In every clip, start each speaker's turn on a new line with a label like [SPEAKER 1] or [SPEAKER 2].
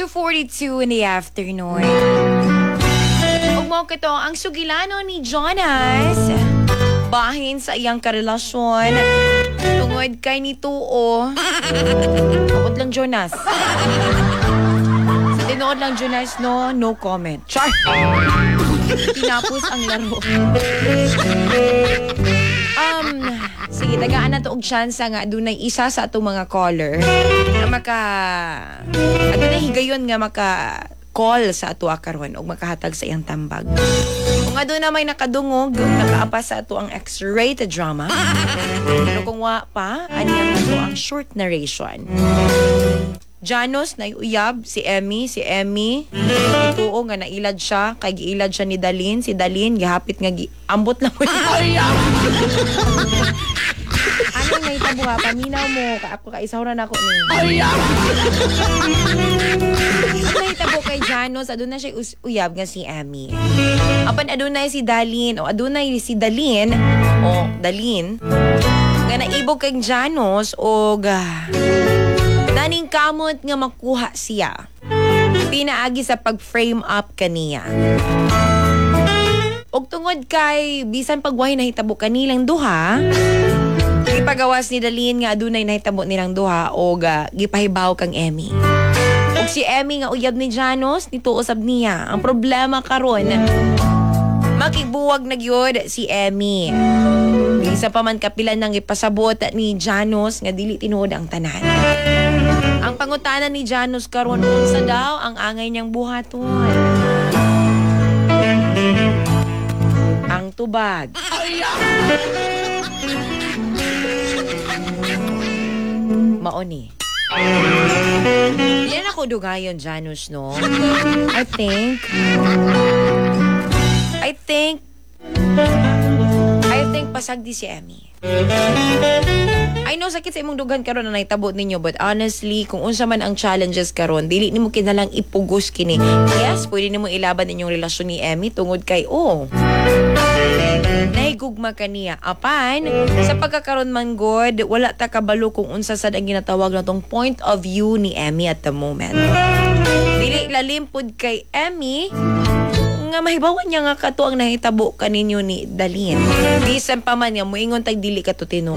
[SPEAKER 1] 2:42 in the afternoon. Ug mo kito ang sugilano ni Jonas bahin sa iyang karelasyon tungod kay ni Tuo. Abot lang Jonas. Sa tinood lang Jonas no comment. Char. Tinapos ang laro. Sige, tagaan na to og chance nga dunay isa sa atong mga caller na adunay higayon nga maka-call sa ato karon og makahatag sa iyang tambag. Kung aduna may nakadungog, nakaapa sa ato ang X-rated drama. Pero kung wa pa, ani ang short narration. Janos na uyab si Emmy ituo nga nailad siya kay giilad siya ni Dalin, si Dalin gihapit nga ambot lang mo. Ano nga itabo ha, paminaw mo ako kaisawran ako ni. Ano itabo kay Janos aduna siya uyab nga si Emmy. Apan adunay si Dalin Dalin nga naibog kay Janos og daning kamot nga makuha siya. Pinaagi sa pag-frame up kaniya. Og tungod kay bisan pagwahi nahitabo kanilang duha, ipagawas ni Dalin nga adunay nahitabo nilang duha og gipahibaw kang Emmy. Og si Emmy nga uyab ni Janos nituosab niya. Ang problema karon makigbuwag na gyud si Emmy. Isa pa man kapilan nang ipasabot ni Janos nga dili tinuod ang tanan. Ang pangutanan ni Janos karon unsa daw ang angay niyang buhaton? Ang tubag. Maoni. Yan ako dugayon, Janos, no? I think pasagdi si Emmy. I know sakit sa imong dugan karon na naitabot ninyo, but honestly, kung unsa man ang challenges karon, dili nimo kinalang ipugos kini. Yes, pwede nimo ilaban inyong relasyon ni Emmy tungod kay nahigugma kaniya. Apan, sa pagkakaroon man god, wala ta kabalo kung unsa sad ang ginatawag natong point of view ni Emmy at the moment. Dili lalimpod kay Emmy nga mahibawan niya nga kato ang nahitabo kaninyo ni Dalin. Bisan pa man nga moingon tag dili ka to tinuod.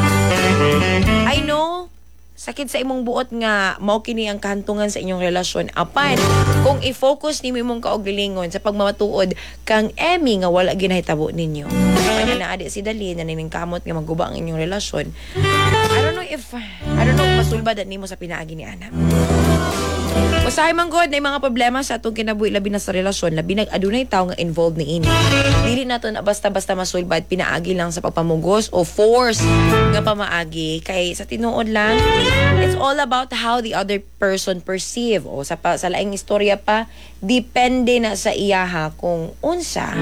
[SPEAKER 1] I know sakit sa imong buot nga mao kini ang kahantungan sa inyong relasyon. Apan kung i-focus nimo imong kauglingon sa pagmamatuod kang Emmy nga wala ginahitabo ninyo. Kaya na adi si Dalin na kamot nga maguba ang inyong relasyon. I don't know if masulbad nimo sa pinaagi ni Ana. Usahay man god na mga problema sa atong kinabuhi labi na sa relasyon, labi nag-adunay tao nga involved ni ini. Dili nato na basta-basta masulbad pinaagi lang sa pagpamugos o force nga pamaagi kay sa tinuod lang it's all about how the other person perceive o sa laing istorya pa depende na sa iyaha kung unsa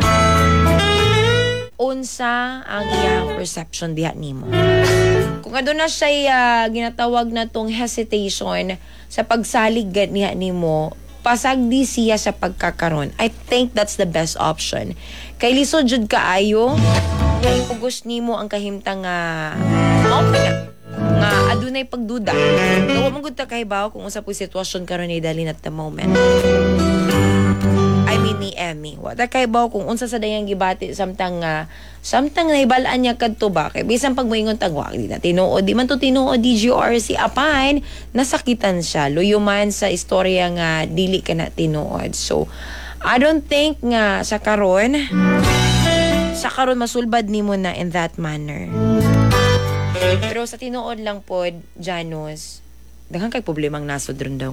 [SPEAKER 1] ang iyang perception diha nimo. Kung aduna siya ginatawag na tong hesitation sa pagsalig niya nimo, pasagdi siya sa pagkakaron. I think that's the best option. Kay lisod jud kaayo, kay pugos nimo ang kahimtang nga adunay pagduda. Wa man gud ta kahibaw kung unsa po sitwasyon karon ni Dalin at the moment. I mean ni Emmy. Wa ta kahibaw kung unsa sa dayang gibati samtang naibalaan niya kadto ba kay bisan pag moingon tagwa di na tinuod di man to tinuod DGRC apan nasakitan siya luyuman sa istorya nga dili ka na tinuod. So I don't think nga sa karon masulbad nimo na in that manner. Pero sa tinuod lang pod Janos daghan kay problemang nasod ron daw.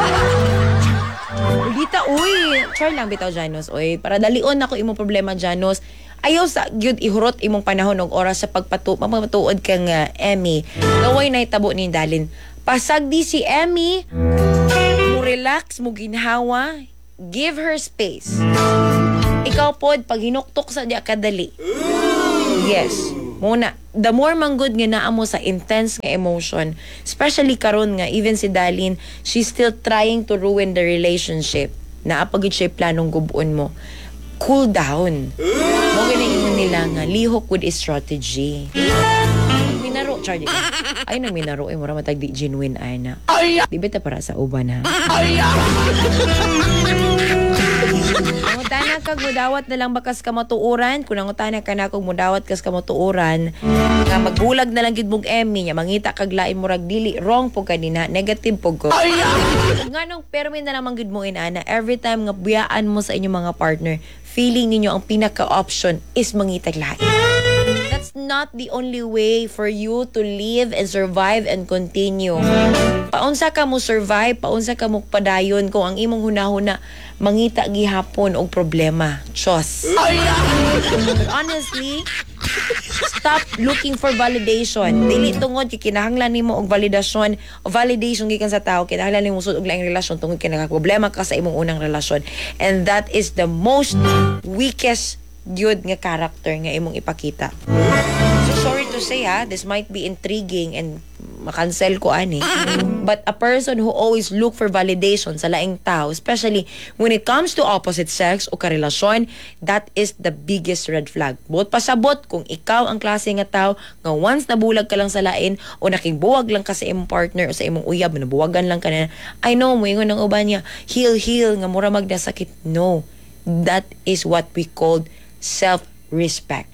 [SPEAKER 1] Bita, uy! Char lang bitaw, Janos. Uy, para dalion ako imong problema, Janos. Ayaw sa gyud ihurot imong panahon og oras sa pagpatuod kang Emmy. Naway na itabo ni Dalin. Pasagdi si Emmy, mo relax, mo ginhawa, give her space. Ikaw pod, pag hinuktok sa diya kadali. Yes. Muna, the more manggod nga naa mo sa intense nga emotion, especially karon nga even si Dalin, she's still trying to ruin the relationship. Naapagid siya planong gubon mo. Cool down. Mo ginaingon nila nga lihok with a strategy. Minaro Char, di ba? Ay, nang minaro, mo ramatag di genuine, ay na. Di ba ta para sa uban, ha? Nangutana kag mudawat na lang bakas ka matuuran. Kung nangutana ka na kung mudawat kas ka matuuran, nga magbulag na lang gid mong Emmy nya mangita kag lain murag dili wrong po kanina, negative po ko. Nganong permi na lamang gid mo inana every time nga buyaan mo sa inyong mga partner, feeling ninyo ang pinaka-option is mangitag lain. That's not the only way for you to live and survive and continue. Paunsa ka mo survive, paunsa ka mo padayon kung ang imong hunahuna mangita gihapon og problema. Chos. But honestly, stop looking for validation. Dili tungod kay kinahanglan nimo og validation o validation gikan sa tao, kinahanglan nimo sud og laing relasyon tungod kay nagka-problema ka sa imong unang relasyon. And that is the most weakest gyud nga character nga imong ipakita. So sorry to say this might be intriguing and makancel ko ani. But a person who always look for validation sa laing tao, especially when it comes to opposite sex o karelasyon, that is the biggest red flag. Buot pasabot kung ikaw ang klase nga tao nga once nabulag ka lang sa lain o nakigbuwag lang ka sa imong partner o sa imong uyab, nabuwagan lang ka na, I know mo ingon ng uban niya, heal nga mura magdasakit. No. That is what we called self-respect.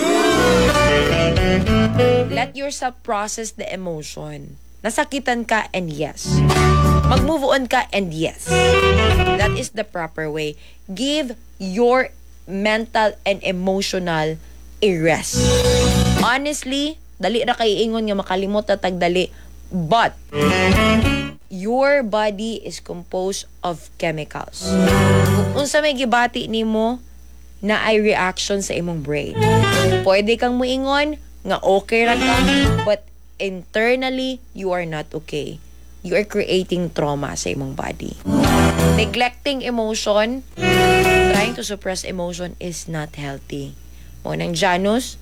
[SPEAKER 1] Let yourself process the emotion. Nasakitan ka and yes. Mag-move on ka and yes. That is the proper way. Give your mental and emotional a rest. Honestly, dali ra kay ingon nga makalimot na tagdali. But your body is composed of chemicals. Kung unsa may gibati nimo na ay reaction sa imong brain. Pwede kang muingon nga okay ra ka, but internally, you are not okay. You are creating trauma sa imong body. Neglecting emotion, trying to suppress emotion is not healthy. O nang Janus,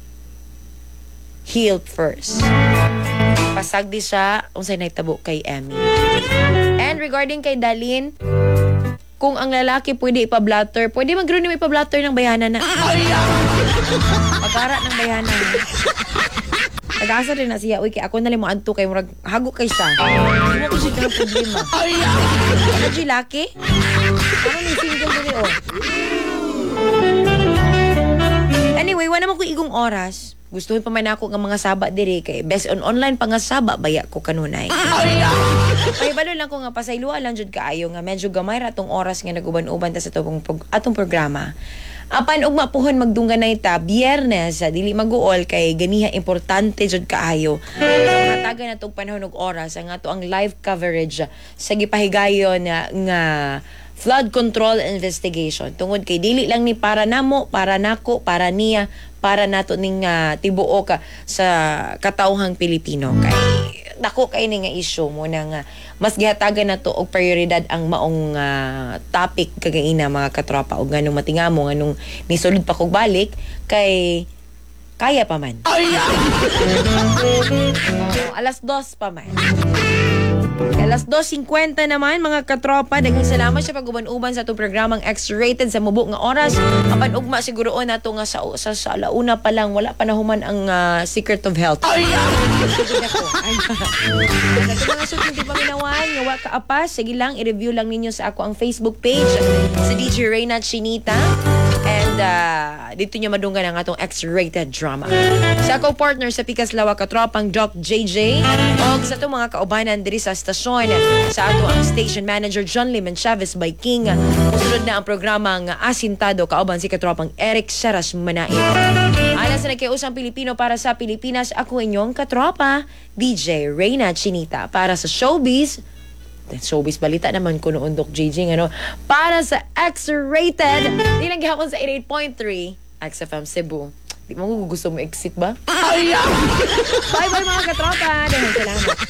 [SPEAKER 1] heal first. Pasag di siya, unsay nagtabo kay Emmy. And regarding kay Dalin, kung ang lalaki pwede ipa-blatter, pwede magro ni ipa-blatter ng bayanan na. Pagkara ng bayanan. Nag-asa rin na siya, uy, kaya ako nalim mo adto kay murag hago kay siya. Hindi mo ko siya ng problema. Ano siya laki? Ano ni single dili oh. Anyway, wala naman ko igong oras. Gustuhin pa man ako ng mga saba diri kay best on online pa nga saba baya ko kanunay. Ay balo lang ko nga pasayloa lang jud kaayo nga medyo gamay ra tong oras nga naguban-uban ta sa atong programa. Apan og mapuhon magdungganay ta Biyernes dili mag-uol kay ganiha importante jud kaayo. Matagan na tong panahon og oras ang ato ang live coverage sa gipahigayon nga flood control investigation. Tungod kay dili lang ni para namo, para nako, para niya, para nato ning tibuo ka sa katawhang Pilipino. Kay dako kay ni nga issue mo na mas gihatagan nato og prioridad ang maong topic kagaina mga katropa og nganong matingamo nganong nisulod pa kog balik kay kaya pa man. Alas 2 pa man. Alas 2:50 naman mga katropa, daghang salamat sa pag-uban-uban sa itong programang X-Rated sa mubo nga oras. Apan ugma siguroon nato nga sa alauna pa lang wala pa nahuman ang Secret of Health. Sugod ako. Sa mga suking di paminawan nga wa kaapas, sige lang i-review lang ninyo sa ako ang Facebook page sa DJ Reyna Chinita. And dito nyo madunggan ang atong X-Rated drama. Sa ako partner sa Pikas Lawa Katropang Doc JJ o sa itong mga kaubanan diri sa stasyon sa ato ang station manager John Limon Chavez by King. Musunod na ang programang Asintado kauban si Katropang Eric Saras Manaib. Alas na nagkiusang Pilipino para sa Pilipinas, ako inyong katropa DJ Reyna Chinita para sa Showbiz balita naman ko noon Doc JJ para sa X-Rated nilang gihapon sa 88.3 XFM Cebu. Di mo gusto mo exit ba? Bye bye mga katropa. Dahil salamat.